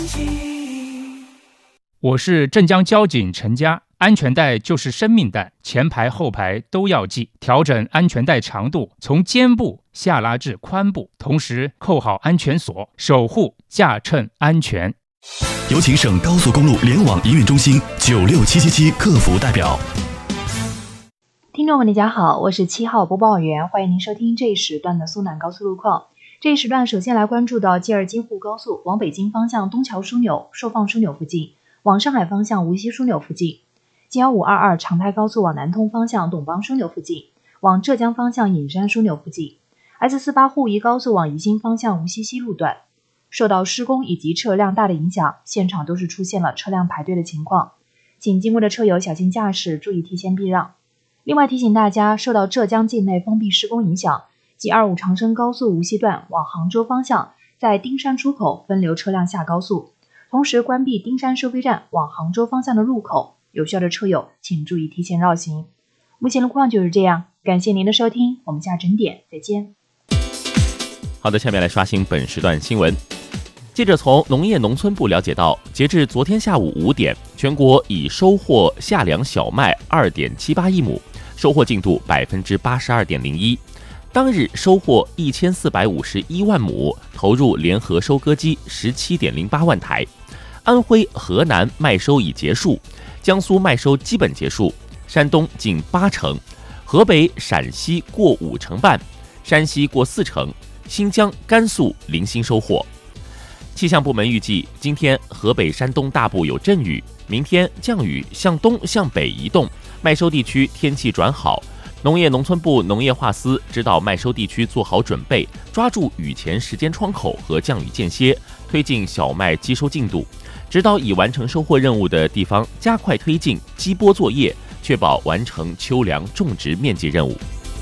我是镇江交警陈佳，安全带就是生命带，前排后排都要系。调整安全带长度，从肩部下拉至髋部，同时扣好安全锁，守护驾乘安全。 有请省高速公路联网营运中心96777客服代表。 听众们大家好，我是7号播报员，欢迎您收听这一时段的苏南高速路况。这一时段首先来关注到吉尔津沪高速往北京方向东桥枢纽、寿放枢纽附近，往上海方向无锡枢纽附近，G1522长泰高速往南通方向董邦枢纽附近，往浙江方向隐山枢纽附近 S48 沪宜高速往宜兴方向无锡西路段。受到施工以及车辆大的影响，现场都是出现了车辆排队的情况，请经过的车友小心驾驶，注意提前避让。另外提醒大家，受到浙江境内封闭施工影响，G25长深高速无锡段往杭州方向在丁山出口分流车辆下高速，同时关闭丁山收费站往杭州方向的入口，有需要的车友请注意提前绕行。目前路况就是这样，感谢您的收听，我们下整点再见。 好的，下面来刷新本时段新闻。记者从农业农村部了解到，截至昨天下午5点，全国已收获夏粮小麦 2.78 亿亩，收获进度 82.01%。当日收获1451万亩，投入联合收割机 17.08 万台。安徽、河南麦收已结束，江苏麦收基本结束，山东近80%，河北、陕西过50%半，山西过40%，新疆、甘肃零星收获。气象部门预计，今天河北、山东大部有阵雨，明天降雨向东向北移动，麦收地区天气转好。农业农村部农业化司指导麦收地区做好准备，抓住雨前时间窗口和降雨间歇，推进小麦机收进度，指导已完成收获任务的地方加快推进机播作业，确保完成秋粮种植面积任务。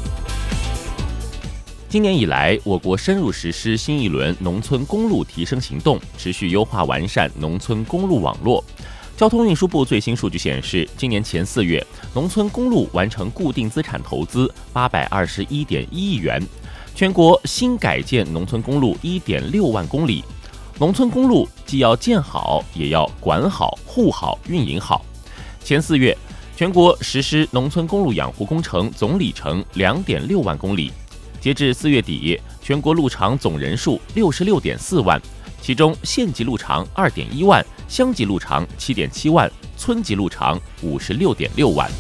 今年以来，我国深入实施新一轮农村公路提升行动，持续优化完善农村公路网络。交通运输部最新数据显示，今年前4月，农村公路完成固定资产投资821.1亿元，全国新改建农村公路 1.6 万公里。农村公路既要建好，也要管好、护好、运营好。前4月，全国实施农村公路养护工程总里程 2.6 万公里。截至4月底，全国路长总人数 66.4 万，其中县级路长 2.1 万，乡级路长 7.7 万，村级路长 56.6 万。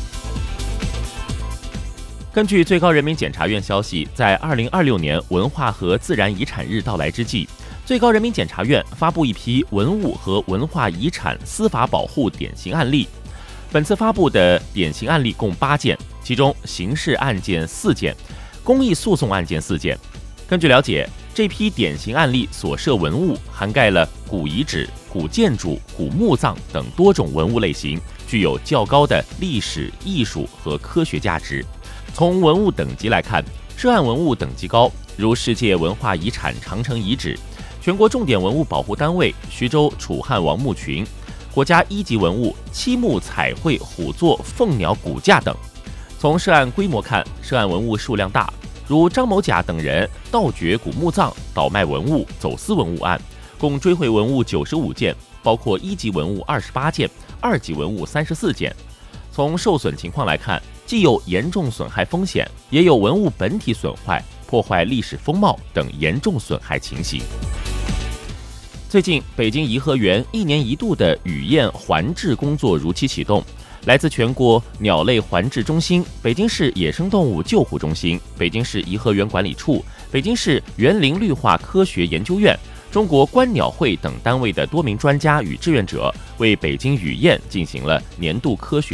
根据最高人民检察院消息，在2026年文化和自然遗产日到来之际，最高人民检察院发布一批文物和文化遗产司法保护典型案例。本次发布的典型案例共8件，其中刑事案件4件，公益诉讼案件4件。根据了解，这批典型案例所涉文物涵盖了古遗址、古建筑、古墓葬等多种文物类型，具有较高的历史、艺术和科学价值。从文物等级来看，涉案文物等级高，如世界文化遗产长城遗址、全国重点文物保护单位徐州楚汉王墓群、国家1级文物漆木彩绘虎座凤鸟骨架等。从涉案规模看，涉案文物数量大，如张某甲等人盗掘古墓葬、倒卖文物、走私文物案，共追回文物95件，包括1级文物28件，2级文物34件。从受损情况来看，既有严重损害风险，也有文物本体损坏、破坏历史风貌等严重损害情形。最近，北京颐和园1年1度的雨燕环治工作如期启动。来自全国鸟类环治中心、北京市野生动物救护中心、北京市颐和园管理处、北京市园林绿化科学研究院、中国观鸟会等单位的多名专家与志愿者，为北京雨燕进行了年度科学